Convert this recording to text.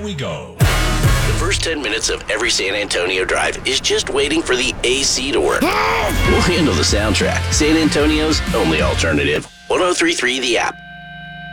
we go. The first 10 minutes of every San Antonio drive is just waiting for the AC to work. We'll handle the soundtrack. San Antonio's only alternative. 103.3 The App.